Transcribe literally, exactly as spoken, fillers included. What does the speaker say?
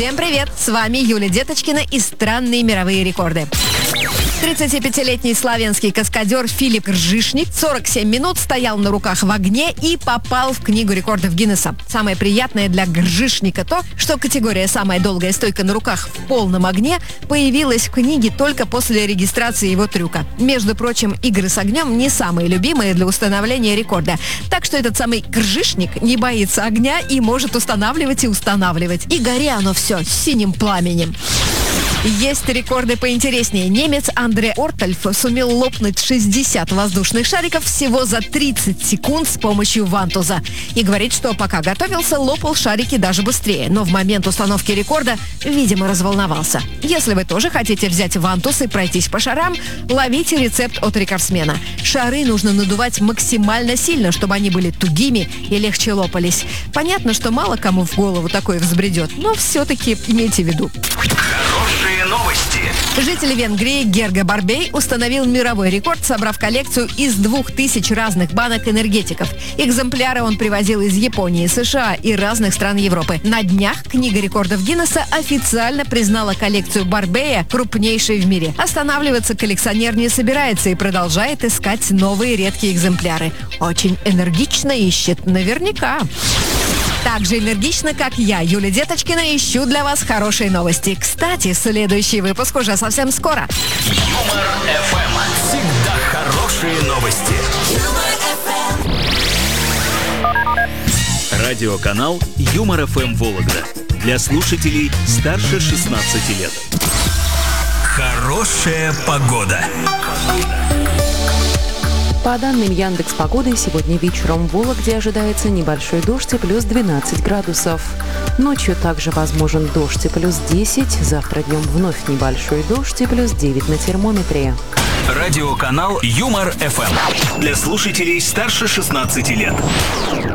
Всем привет! С вами Юлия Деточкина и «Странные мировые рекорды». тридцатипятилетний славянский каскадер Филипп Ржишник сорок семь минут стоял на руках в огне и попал в Книгу рекордов Гиннесса. Самое приятное для Ржишника то, что категория «Самая долгая стойка на руках в полном огне» появилась в книге только после регистрации его трюка. Между прочим, игры с огнем не самые любимые для установления рекорда. Так что этот самый Ржишник не боится огня и может устанавливать и устанавливать. И горя оно все синим пламенем. Есть рекорды поинтереснее. Немец Андре Ортальф сумел лопнуть шестьдесят воздушных шариков всего за тридцать секунд с помощью вантуза. И говорит, что пока готовился, лопал шарики даже быстрее. Но в момент установки рекорда, видимо, разволновался. Если вы тоже хотите взять вантуз и пройтись по шарам, ловите рецепт от рекордсмена. Шары нужно надувать максимально сильно, чтобы они были тугими и легче лопались. Понятно, что мало кому в голову такое взбредет, но все-таки имейте в виду. Хорошие новости. Житель Венгрии Герго Барбей установил мировой рекорд, собрав коллекцию из двух тысяч разных банок энергетиков. Экземпляры он привозил из Японии, США и разных стран Европы. На днях Книга рекордов Гиннесса официально признала коллекцию Барбея крупнейшей в мире. Останавливаться коллекционер не собирается и продолжает искать новые редкие экземпляры. Очень энергично ищет, наверняка. Так же энергично, как я, Юлия Деточкина, ищу для вас хорошие новости. Кстати, следующий выпуск уже совсем скоро. Юмор эф эм. Всегда хорошие новости. Радиоканал Юмор эф эм Вологда. Для слушателей старше шестнадцати лет. Хорошая погода. По данным Яндекс.Погоды, сегодня вечером в Вологде ожидается небольшой дождь и плюс двенадцать градусов. Ночью также возможен дождь и плюс десять. Завтра днем вновь небольшой дождь и плюс девять на термометре. Радиоканал Юмор эф эм. Для слушателей старше шестнадцати лет.